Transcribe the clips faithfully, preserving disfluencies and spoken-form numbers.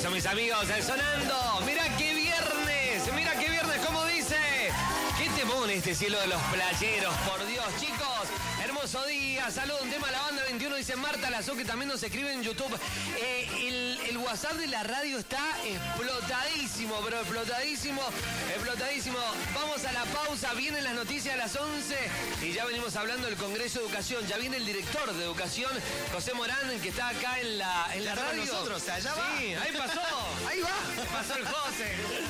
Eso, mis amigos, el sonando. Mira qué viernes, mira qué viernes, como dice. Qué temón este cielo de los playeros, por Dios, chicos. Hermoso día, saludos, un tema a la banda veintiuno, dice Marta Lazó, que también nos escribe en YouTube. Eh, el, el WhatsApp de la radio está explotadísimo, pero explotadísimo, explotadísimo. Vamos a la pausa, vienen las noticias a las once y ya venimos hablando del Congreso de Educación. Ya viene el director de Educación, José Morán, que está acá en la, en la radio. Nosotros, allá va. Sí, ahí pasó. Ahí va. Pasó el José.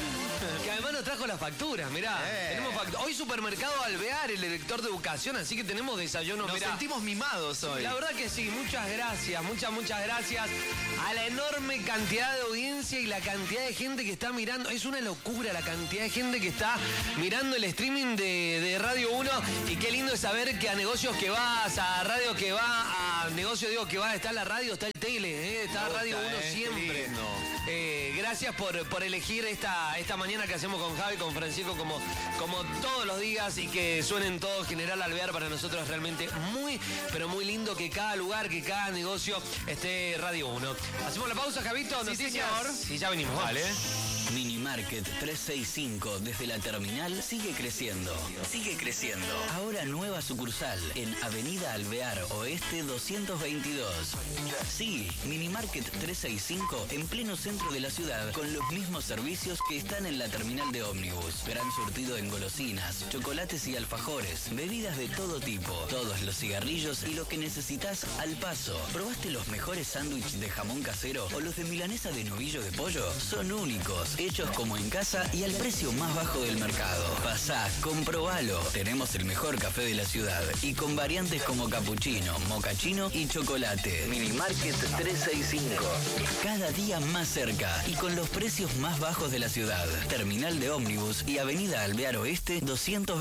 Que además nos trajo las facturas, mirá. Eh. Tenemos fact- Hoy Supermercado Alvear, el director de Educación, así que tenemos desayuno, Nos mirá. sentimos mimados hoy. La verdad que sí, muchas gracias, muchas, muchas gracias a la enorme cantidad de audiencia y la cantidad de gente que está mirando. Es una locura la cantidad de gente que está mirando el streaming de, de Radio uno y qué lindo es saber que a negocios que vas, a radio que va, a negocio digo que va, está la radio, está el tele, ¿eh? Está Me Radio gusta, uno eh, siempre. lindo. Eh, gracias por, por elegir esta, esta mañana que hacemos con Javi, con Francisco, como, como todos los días y que suenen todos. General Alvear para nosotros es realmente muy, pero muy lindo que cada lugar, que cada negocio esté Radio uno. Hacemos la pausa, Javito, Sí, noticias. señor. Y ya venimos, vale. Minimarket trescientos sesenta y cinco desde la terminal sigue creciendo. Sigue creciendo. Ahora nueva sucursal en Avenida Alvear Oeste doscientos veintidós. Sí, Minimarket trescientos sesenta y cinco en pleno centro de la ciudad con los mismos servicios que están en la terminal de ómnibus. Gran surtido en golosinas, chocolates y alfajores, bebidas de todo tipo, todos los cigarrillos y lo que necesitas al paso. ¿Probaste los mejores sándwiches de jamón casero o los de milanesa de novillo de pollo? Son únicos, hechos como en casa y al precio más bajo del mercado. Pasá, comprobalo. Tenemos el mejor café de la ciudad y con variantes como capuchino, mocachino y chocolate. Minimarket trescientos sesenta y cinco. Cada día más cerca y con los precios más bajos de la ciudad. Terminal de ómnibus y Avenida Alvear Oeste doscientos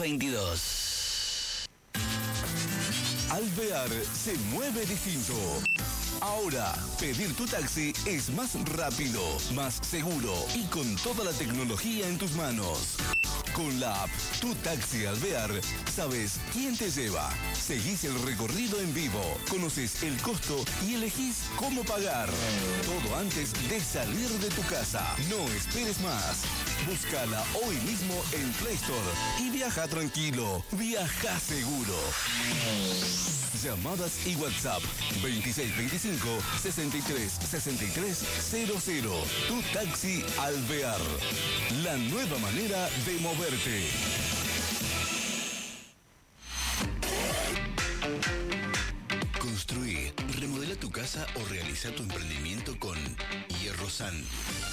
veintidós. Alvear se mueve distinto. Ahora, pedir tu taxi es más rápido, más seguro y con toda la tecnología en tus manos. Con la app Tu Taxi Alvear, sabes quién te lleva, seguís el recorrido en vivo, conoces el costo y elegís cómo pagar. Todo antes de salir de tu casa. No esperes más. Búscala hoy mismo en Play Store y viaja tranquilo, viaja seguro. Llamadas y WhatsApp veintiséis veinticinco sesenta y tres sesenta y tres cero cero. Tu Taxi Alvear. La nueva manera de moverte. Construí, remodela tu casa o realiza tu emprendimiento con Hierrosan.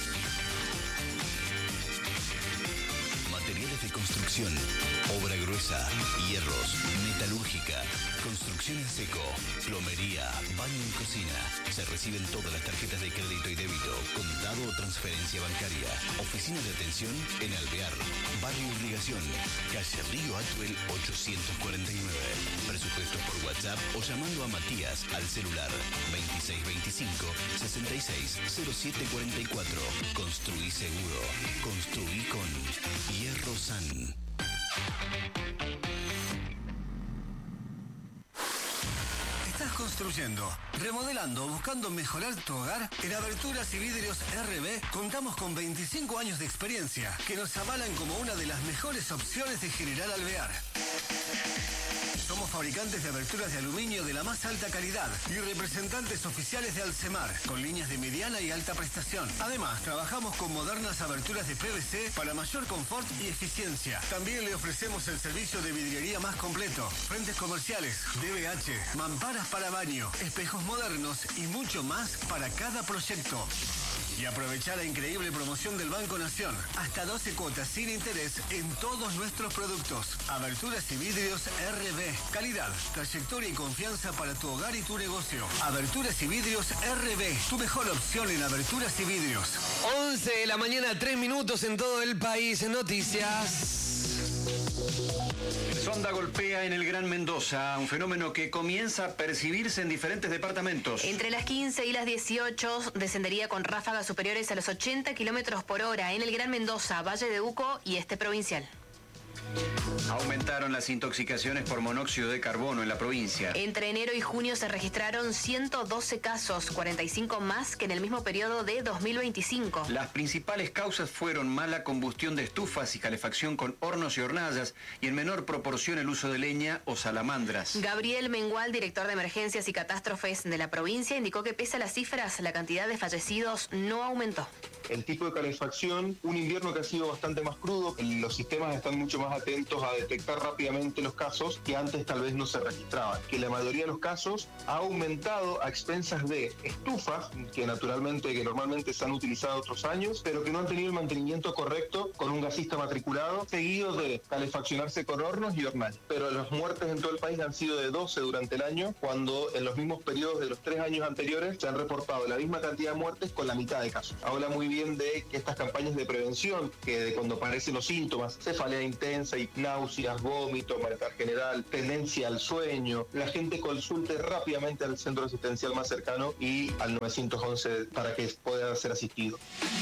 Materiales de construcción, obra gruesa, hierros, metalúrgica, construcción en seco, plomería, baño y cocina. Se reciben todas las tarjetas de crédito y débito, contado o transferencia bancaria. Oficina de atención en Alvear, Barrio Irrigación, calle Río Atuel ochocientos cuarenta y nueve. Presupuestos por WhatsApp o llamando a Matías al celular veintiséis veinticinco sesenta y seis cero siete cuarenta y cuatro. Construí seguro. Construí con Hierrosan. ¿Estás construyendo, remodelando o buscando mejorar tu hogar? En Aberturas y Vidrios R B contamos con veinticinco años de experiencia que nos avalan como una de las mejores opciones de General Alvear. Somos fabricantes de aberturas de aluminio de la más alta calidad y representantes oficiales de Alcemar, con líneas de mediana y alta prestación. Además, trabajamos con modernas aberturas de P V C para mayor confort y eficiencia. También le ofrecemos el servicio de vidriería más completo, frentes comerciales, D V H, mamparas para baño, espejos modernos y mucho más para cada proyecto. Y aprovechar la increíble promoción del Banco Nación. Hasta doce cuotas sin interés en todos nuestros productos. Aberturas y vidrios R B. Calidad, trayectoria y confianza para tu hogar y tu negocio. Aberturas y vidrios R B. Tu mejor opción en aberturas y vidrios. once de la mañana, tres minutos en todo el país. Noticias. Sonda golpea en el Gran Mendoza, un fenómeno que comienza a percibirse en diferentes departamentos. Entre las quince y las dieciocho descendería con ráfagas superiores a los ochenta kilómetros por hora en el Gran Mendoza, Valle de Uco y este provincial. Aumentaron las intoxicaciones por monóxido de carbono en la provincia. Entre enero y junio se registraron ciento doce casos, cuarenta y cinco más que en el mismo periodo de dos mil veinticinco. Las principales causas fueron mala combustión de estufas y calefacción con hornos y hornallas, y en menor proporción el uso de leña o salamandras. Gabriel Mengual, director de emergencias y catástrofes de la provincia, indicó que pese a las cifras, la cantidad de fallecidos no aumentó. El tipo de calefacción, un invierno que ha sido bastante más crudo, los sistemas están mucho más atentos a detectar rápidamente los casos que antes tal vez no se registraban. Que la mayoría de los casos ha aumentado a expensas de estufas, que naturalmente, que normalmente se han utilizado otros años, pero que no han tenido el mantenimiento correcto con un gasista matriculado, seguido de calefaccionarse con hornos y hornallas. Pero las muertes en todo el país han sido de doce durante el año, cuando en los mismos periodos de los tres años anteriores se han reportado la misma cantidad de muertes con la mitad de casos. Habla muy bien de que estas campañas de prevención, que de cuando aparecen los síntomas, cefalea intensa y náuseas, vómito, malestar general, tendencia al sueño, la gente consulte rápidamente al centro asistencial más cercano y al nueve once para que pueda ser asistido.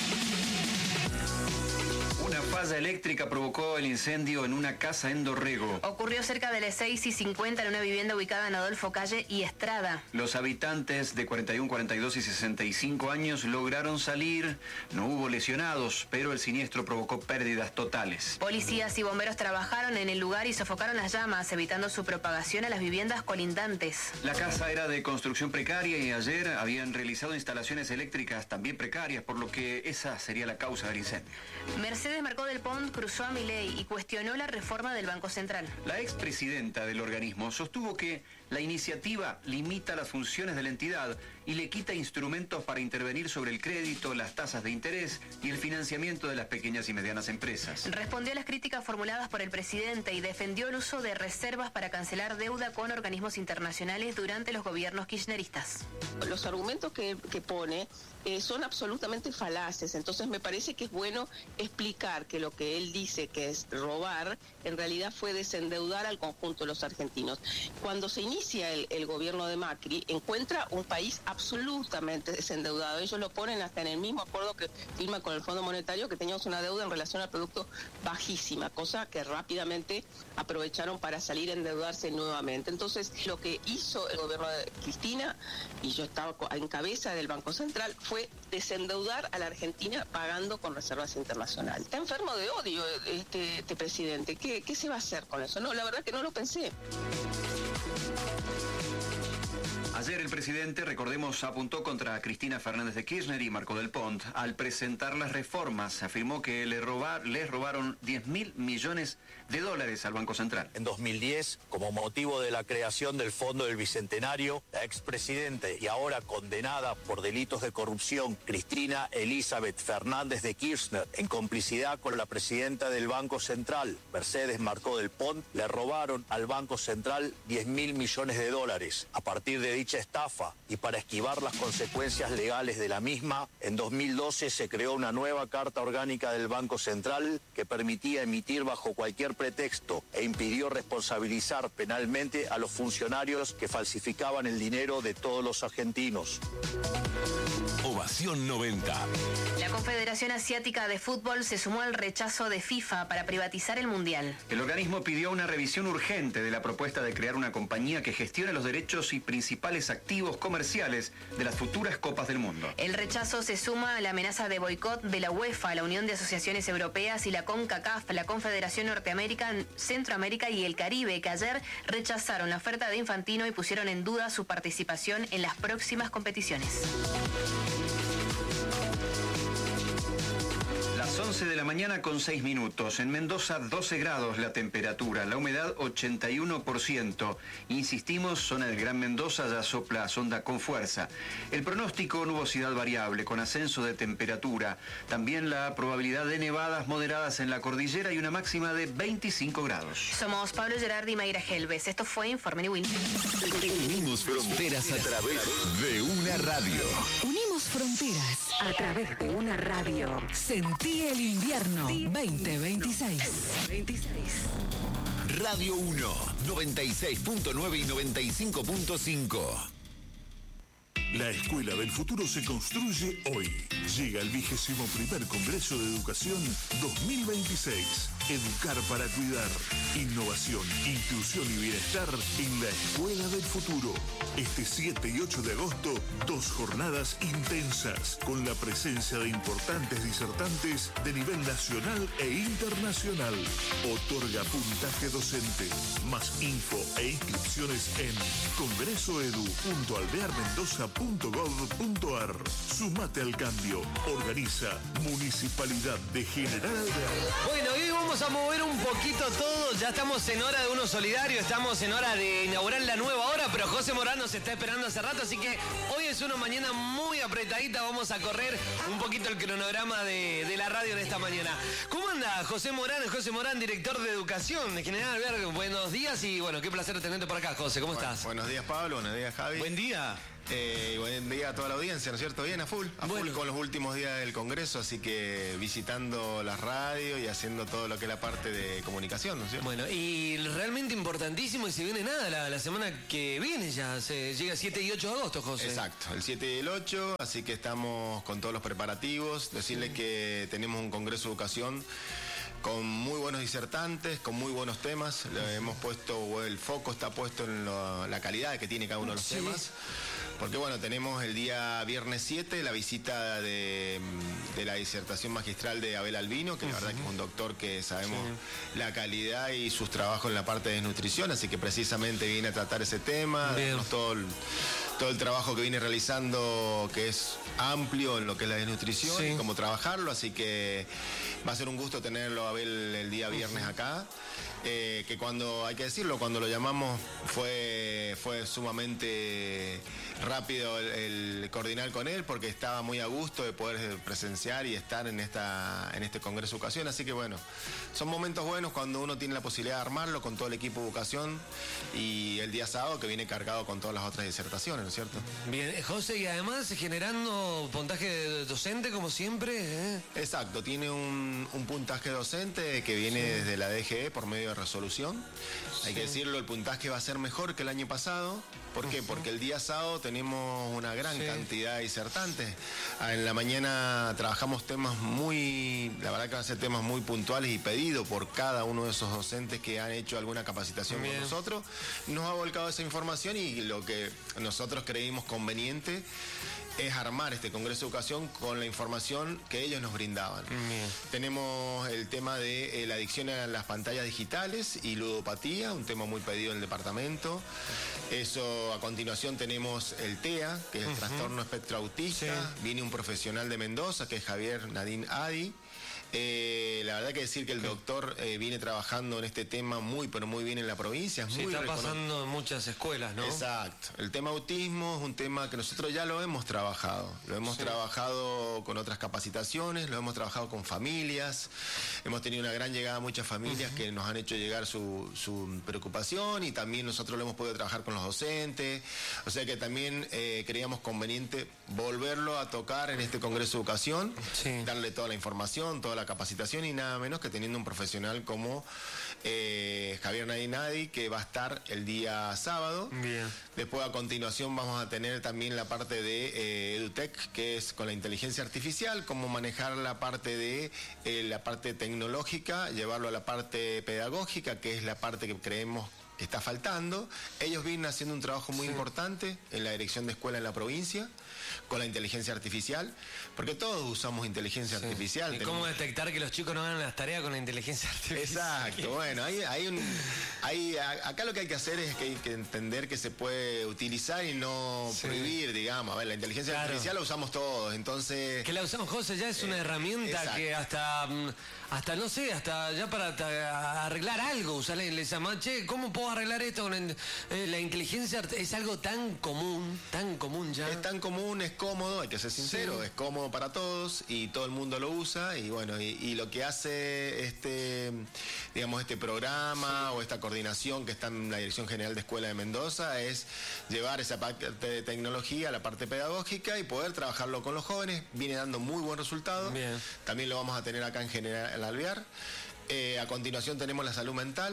Una falla eléctrica provocó el incendio en una casa en Dorrego. Ocurrió cerca de las seis y cincuenta en una vivienda ubicada en Adolfo Calle y Estrada. Los habitantes de cuarenta y uno, cuarenta y dos y sesenta y cinco años lograron salir. No hubo lesionados, pero el siniestro provocó pérdidas totales. Policías y bomberos trabajaron en el lugar y sofocaron las llamas, evitando su propagación a las viviendas colindantes. La casa era de construcción precaria y ayer habían realizado instalaciones eléctricas también precarias, por lo que esa sería la causa del incendio. Mercedes Marcó del Pont cruzó a Milei y cuestionó la reforma del Banco Central. La expresidenta del organismo sostuvo que la iniciativa limita las funciones de la entidad y le quita instrumentos para intervenir sobre el crédito, las tasas de interés y el financiamiento de las pequeñas y medianas empresas. Respondió a las críticas formuladas por el presidente y defendió el uso de reservas para cancelar deuda con organismos internacionales durante los gobiernos kirchneristas. Los argumentos que, que pone eh, son absolutamente falaces, entonces me parece que es bueno explicar que lo que él dice que es robar, en realidad fue desendeudar al conjunto de los argentinos. Cuando se inicia el, el gobierno de Macri, encuentra un país absolutamente desendeudado. Ellos lo ponen hasta en el mismo acuerdo que firma con el Fondo Monetario, que teníamos una deuda en relación al producto bajísima, cosa que rápidamente aprovecharon para salir a endeudarse nuevamente. Entonces, lo que hizo el gobierno de Cristina, y yo estaba en cabeza del Banco Central, fue desendeudar a la Argentina pagando con reservas internacionales. Está enfermo de odio este, este presidente. ¿Qué, ¿Qué se va a hacer con eso? No, la verdad que no lo pensé. Ayer el presidente, recordemos, apuntó contra Cristina Fernández de Kirchner y Marcó del Pont. Al presentar las reformas, afirmó que le robar, les robaron diez mil millones de dólares al Banco Central. En dos mil diez, como motivo de la creación del Fondo del Bicentenario, la expresidente y ahora condenada por delitos de corrupción, Cristina Elizabeth Fernández de Kirchner, en complicidad con la presidenta del Banco Central, Mercedes Marcó del Pont, le robaron al Banco Central diez mil millones de dólares. A partir de dicha estafa y para esquivar las consecuencias legales de la misma, en dos mil doce se creó una nueva Carta Orgánica del Banco Central que permitía emitir bajo cualquier pretexto e impidió responsabilizar penalmente a los funcionarios que falsificaban el dinero de todos los argentinos. Ovación noventa. La Confederación Asiática de Fútbol se sumó al rechazo de FIFA para privatizar el Mundial. El organismo pidió una revisión urgente de la propuesta de crear una compañía que gestione los derechos y principales activos comerciales de las futuras Copas del Mundo. El rechazo se suma a la amenaza de boicot de la UEFA, la Unión de Asociaciones Europeas y la CONCACAF, la Confederación Norteamérica, Centroamérica y el Caribe, que ayer rechazaron la oferta de Infantino y pusieron en duda su participación en las próximas competiciones. Las once de la mañana con seis minutos. En Mendoza, doce grados la temperatura. La humedad, ochenta y uno por ciento. Insistimos, zona del Gran Mendoza ya sopla sonda con fuerza. El pronóstico, nubosidad variable con ascenso de temperatura. También la probabilidad de nevadas moderadas en la cordillera y una máxima de veinticinco grados. Somos Pablo Gerardi y Mayra Helves. Esto fue Informe Niwin. Unimos fronteras a través de una radio. Unimos fronteras a través de una radio. Sentí el invierno veinte veintiséis. Radio uno, noventa y seis punto nueve y noventa y cinco punto cinco. La escuela del futuro se construye hoy. Llega el vigésimo primer Congreso de Educación dos mil veintiséis. Educar para cuidar. Innovación, inclusión y bienestar en la escuela del futuro. Este siete y ocho de agosto, dos jornadas intensas con la presencia de importantes disertantes de nivel nacional e internacional. Otorga puntaje docente. Más info e inscripciones en congresoedu punto alvear mendoza punto gov punto ar. Sumate al cambio. Organiza Municipalidad de General Alvear. Bueno, hoy vamos a mover un poquito todo. Ya estamos en hora de uno solidario, estamos en hora de inaugurar la nueva hora, pero José Morán nos está esperando hace rato, así que hoy es una mañana muy apretadita. Vamos a correr un poquito el cronograma de, de la radio en esta mañana. ¿Cómo anda José Morán? José Morán, director de Educación de General Alvear. Buenos días y bueno, qué placer tenerte por acá, José. ¿Cómo bueno, estás? Buenos días, Pablo. Buenos días, Javi. Buen día. Eh, buen día a toda la audiencia, ¿no es cierto? Bien, a full, a bueno. full con los últimos días del Congreso, así que visitando la radio y haciendo todo lo que es la parte de comunicación, ¿no es cierto? Bueno, y realmente importantísimo, y se viene nada, la, la semana que viene ya, se llega siete y ocho de agosto, José. Exacto, el siete y el ocho, así que estamos con todos los preparativos. Decirle que tenemos un Congreso de Educación con muy buenos disertantes, con muy buenos temas. Le hemos puesto, o el foco está puesto en lo, la calidad que tiene cada uno de los Sí. temas. Porque bueno, tenemos el día viernes siete la visita de, de la disertación magistral de Abel Albino, que la verdad que es un doctor que sabemos sí. la calidad y sus trabajos en la parte de desnutrición, así que precisamente viene a tratar ese tema, darnos todo el, todo el trabajo que viene realizando, que es amplio en lo que es la desnutrición sí. y cómo trabajarlo, así que va a ser un gusto tenerlo a Abel el día viernes acá. Eh, que cuando, hay que decirlo, cuando lo llamamos fue, fue sumamente rápido el, el coordinar con él, porque estaba muy a gusto de poder presenciar y estar en, esta, en este Congreso de Educación, así que bueno, son momentos buenos cuando uno tiene la posibilidad de armarlo con todo el equipo de educación, y el día sábado que viene cargado con todas las otras disertaciones, ¿no es cierto? Bien, José, y además generando puntaje docente como siempre, ¿eh? Exacto, tiene un, un puntaje docente que viene sí. desde la D G E por medio de resolución. Hay sí. que decirlo, el puntaje va a ser mejor que el año pasado. ¿Por qué? Uh-huh. Porque el día sábado tenemos una gran sí. cantidad de disertantes. En la mañana trabajamos temas muy, la verdad que van a ser temas muy puntuales y pedidos por cada uno de esos docentes que han hecho alguna capacitación Bien. con nosotros. Nos ha volcado esa información y lo que nosotros creímos conveniente es armar este Congreso de Educación con la información que ellos nos brindaban. Bien. Tenemos el tema de eh, la adicción a las pantallas digitales y ludopatía, un tema muy pedido en el departamento. Eso, a continuación tenemos el T E A, que es el uh-huh. trastorno espectro autista. Sí. Viene un profesional de Mendoza, que es Javier Nadine Adi. Eh, la verdad que decir que el doctor eh, viene trabajando en este tema muy, pero muy bien en la provincia. Es sí, muy está recono- pasando en muchas escuelas, ¿no? Exacto. El tema autismo es un tema que nosotros ya lo hemos trabajado. Lo hemos sí. trabajado con otras capacitaciones, lo hemos trabajado con familias. Hemos tenido una gran llegada a muchas familias uh-huh. que nos han hecho llegar su, su preocupación, y también nosotros lo hemos podido trabajar con los docentes. O sea que también eh, creíamos conveniente volverlo a tocar en este Congreso de Educación, sí. darle toda la información, toda la capacitación, y nada menos que teniendo un profesional como eh, Javier Nadinadi, que va a estar el día sábado. Bien. Después, a continuación, vamos a tener también la parte de eh, EduTech, que es con la inteligencia artificial, cómo manejar la parte de eh, la parte tecnológica, llevarlo a la parte pedagógica, que es la parte que creemos que está faltando. Ellos vienen haciendo un trabajo muy sí. importante en la dirección de escuela en la provincia, con la inteligencia artificial, porque todos usamos inteligencia sí. artificial. ¿Y cómo detectar que los chicos no hagan las tareas con la inteligencia artificial? Exacto, bueno, hay, hay un, hay, acá lo que hay que hacer es que hay que entender que se puede utilizar y no sí. prohibir, digamos. A ver, la inteligencia claro. artificial la usamos todos, entonces... Que la usamos, José, ya es una eh, herramienta exacto. que hasta, hasta, no sé, hasta ya para hasta arreglar algo, usarle, le llaman, che, ¿cómo puedo arreglar esto con la, eh, la inteligencia? Es algo tan común, tan común ya. Es tan común, es cómodo, hay que ser sincero, sí. es cómodo para todos y todo el mundo lo usa, y bueno, y, y lo que hace este, digamos, este programa sí. o esta coordinación que está en la Dirección General de Escuela de Mendoza es llevar esa parte de tecnología a la parte pedagógica y poder trabajarlo con los jóvenes. Viene dando muy buen resultado. Bien. También lo vamos a tener acá en General Alvear. Eh, a continuación tenemos la salud mental.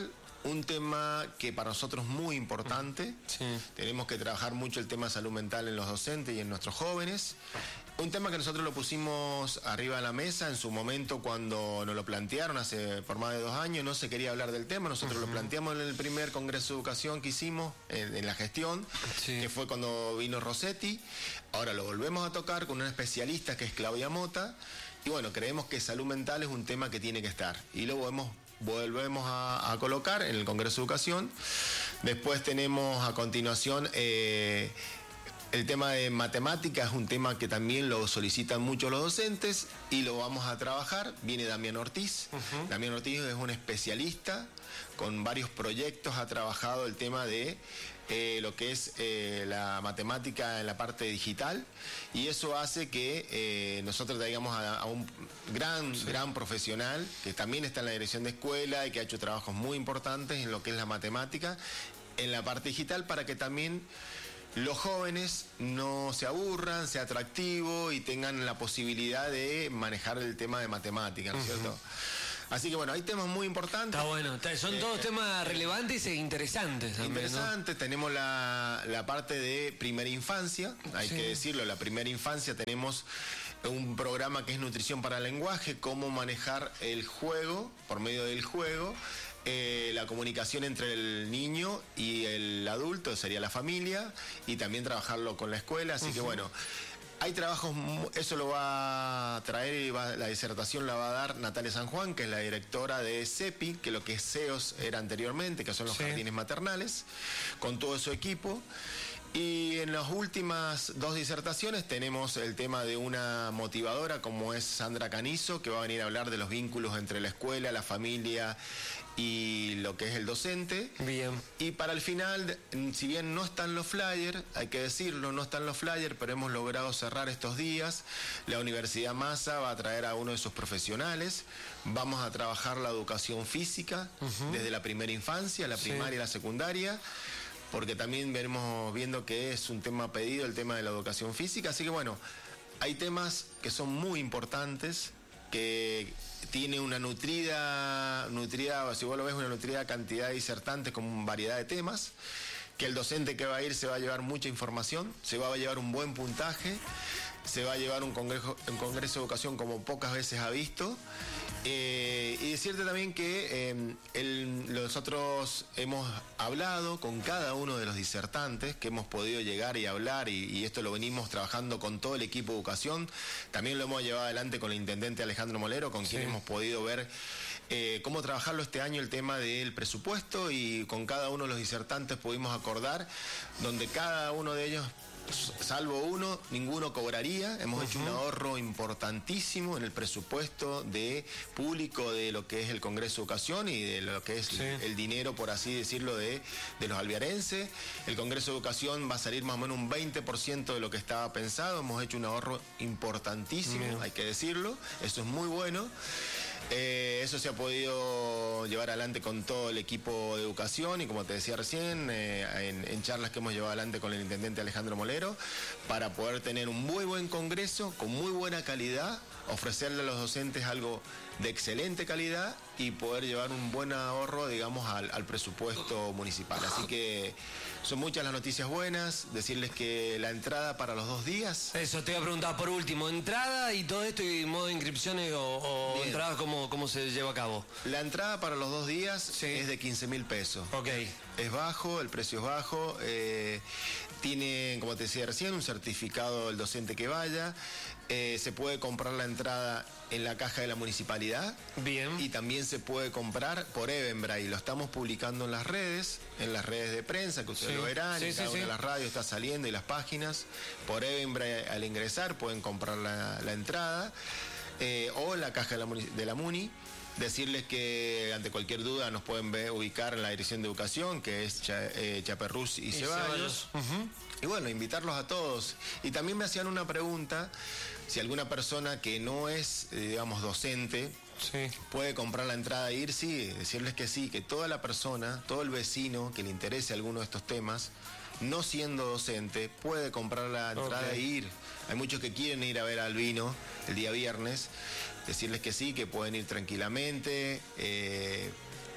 un tema que para nosotros es muy importante. Sí. Tenemos que trabajar mucho el tema de salud mental en los docentes y en nuestros jóvenes. Un tema que nosotros lo pusimos arriba de la mesa en su momento cuando nos lo plantearon hace por más de dos años, no se quería hablar del tema, nosotros uh-huh. lo planteamos en el primer Congreso de Educación que hicimos en, en la gestión, sí. que fue cuando vino Rossetti. Ahora lo volvemos a tocar con una especialista que es Claudia Mota, y bueno, creemos que salud mental es un tema que tiene que estar, y lo volvemos, volvemos a, a colocar en el Congreso de Educación. Después tenemos a continuación... Eh, El tema de matemáticas es un tema que también lo solicitan mucho los docentes y lo vamos a trabajar. Viene Damián Ortiz. Uh-huh. Damián Ortiz es un especialista con varios proyectos, ha trabajado el tema de eh, lo que es eh, la matemática en la parte digital, y eso hace que eh, nosotros traigamos a, a un gran, sí. gran profesional que también está en la dirección de escuela y que ha hecho trabajos muy importantes en lo que es la matemática en la parte digital, para que también los jóvenes no se aburran, sea atractivo y tengan la posibilidad de manejar el tema de matemáticas, ¿no es uh-huh. cierto? Así que bueno, hay temas muy importantes. Está bueno, son eh, todos eh, temas relevantes e interesantes también, Interesantes, ¿no? Tenemos la, la parte de primera infancia, hay sí. que decirlo, la primera infancia tenemos un programa que es Nutrición para el Lenguaje, cómo manejar el juego, por medio del juego, Eh, la comunicación entre el niño y el adulto, sería la familia, y también trabajarlo con la escuela, así uh-huh. que bueno, hay trabajos, eso lo va a traer, y va, la disertación la va a dar Natalia San Juan, que es la directora de CEPI, que lo que es C E O S era anteriormente, que son los sí. jardines maternales, con todo su equipo. Y en las últimas dos disertaciones tenemos el tema de una motivadora como es Sandra Canizo, que va a venir a hablar de los vínculos entre la escuela, la familia y lo que es el docente. Bien. Y para el final, si bien no están los flyers, hay que decirlo, no están los flyers, pero hemos logrado cerrar estos días. La Universidad Massa va a traer a uno de sus profesionales. Vamos a trabajar la educación física uh-huh. desde la primera infancia, la primaria sí. y la secundaria, porque también venimos viendo que es un tema pedido, el tema de la educación física. Así que bueno, hay temas que son muy importantes, que tiene una nutrida, nutrida, si vos lo ves, una nutrida cantidad de disertantes con variedad de temas, que el docente que va a ir se va a llevar mucha información, se va a llevar un buen puntaje, se va a llevar un congreso, un congreso de educación como pocas veces ha visto. Eh, y decirte también que eh, el, nosotros hemos hablado con cada uno de los disertantes, que hemos podido llegar y hablar, y, y esto lo venimos trabajando con todo el equipo de educación. También lo hemos llevado adelante con el intendente Alejandro Molero, con quien sí. hemos podido ver eh, cómo trabajarlo este año, el tema del presupuesto, y con cada uno de los disertantes pudimos acordar, donde cada uno de ellos, salvo uno, ninguno cobraría. Hemos uh-huh. hecho un ahorro importantísimo en el presupuesto de público de lo que es el Congreso de Educación y de lo que es sí. el dinero, por así decirlo, de, de los alvearenses. El Congreso de Educación va a salir más o menos un veinte por ciento de lo que estaba pensado. Hemos hecho un ahorro importantísimo, uh-huh. hay que decirlo. Eso es muy bueno. Eh, eso se ha podido llevar adelante con todo el equipo de educación y, como te decía recién, eh, en, en charlas que hemos llevado adelante con el intendente Alejandro Molero, para poder tener un muy buen congreso con muy buena calidad, ofrecerle a los docentes algo de excelente calidad y poder llevar un buen ahorro, digamos, al, al presupuesto municipal. Así que son muchas las noticias buenas. Decirles que la entrada para los dos días... Eso, te iba a preguntar por último, entrada y todo esto, y modo de inscripciones o, o entrada, ¿cómo, ¿cómo se lleva a cabo? La entrada para los dos días sí. es de quince mil pesos. Ok. Es bajo, el precio es bajo. Eh, tiene, como te decía recién, un certificado del docente que vaya. Eh, se puede comprar la entrada en la caja de la municipalidad. Bien. Y también se puede comprar por Eventbrite. Lo estamos publicando en las redes, en las redes de prensa, que ustedes sí. lo verán. Sí, en cada sí, una sí. de las radios está saliendo y las páginas. Por Eventbrite, al ingresar, pueden comprar la, la entrada. Eh, o en la caja de la, de la Muni. Decirles que ante cualquier duda nos pueden ver, ubicar en la Dirección de Educación, que es Cha, eh, Chaperrús y, y Ceballos. Uh-huh. Y bueno, invitarlos a todos. Y también me hacían una pregunta, si alguna persona que no es, eh, digamos, docente, sí. puede comprar la entrada e ir. Sí, decirles que sí, que toda la persona, todo el vecino que le interese alguno de estos temas, no siendo docente, puede comprar la entrada okay. e ir. Hay muchos que quieren ir a ver a Albino el día viernes. Decirles que sí, que pueden ir tranquilamente. Eh,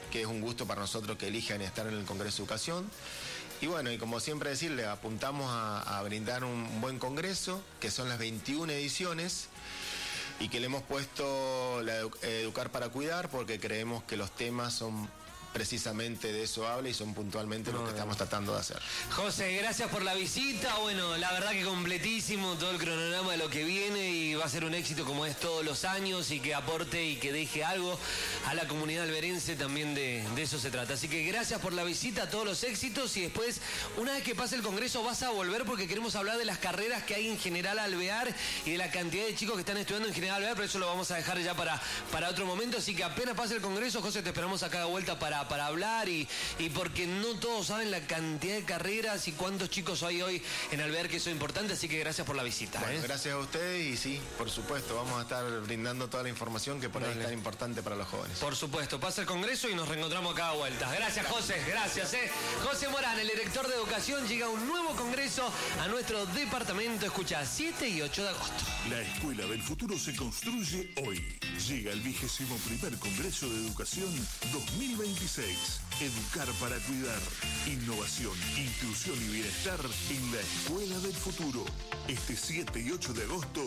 que es un gusto para nosotros que elijan estar en el Congreso de Educación. Y bueno, y como siempre decirle, apuntamos a, a brindar un buen congreso, que son las veintiuna ediciones, y que le hemos puesto la edu- Educar para Cuidar, porque creemos que los temas son precisamente de eso habla y son puntualmente lo que estamos tratando de hacer. José, gracias por la visita. Bueno, la verdad que completísimo todo el cronograma de lo que viene y va a ser un éxito como es todos los años y que aporte y que deje algo a la comunidad alberense, también de, de eso se trata. Así que gracias por la visita, todos los éxitos y después, una vez que pase el congreso, vas a volver porque queremos hablar de las carreras que hay en General Alvear y de la cantidad de chicos que están estudiando en General Alvear, pero eso lo vamos a dejar ya para, para otro momento. Así que apenas pase el congreso, José, te esperamos acá de vuelta para para hablar y, y porque no todos saben la cantidad de carreras y cuántos chicos hay hoy en Alvear, que eso es importante, así que gracias por la visita. Bueno, ¿eh? gracias a ustedes y sí, por supuesto, vamos a estar brindando toda la información que por ahí es tan importante para los jóvenes. Por supuesto, pasa el congreso y nos reencontramos acá a vueltas. Gracias, José, gracias. ¿eh? José Morán, el director de Educación, llega a un nuevo congreso a nuestro departamento. Escucha, siete y ocho de agosto. La escuela del futuro se construye hoy. Llega el vigésimo primer Congreso de Educación dos mil veintiséis. Educar para Cuidar. Innovación, inclusión y bienestar en la escuela del futuro. Este siete y ocho de agosto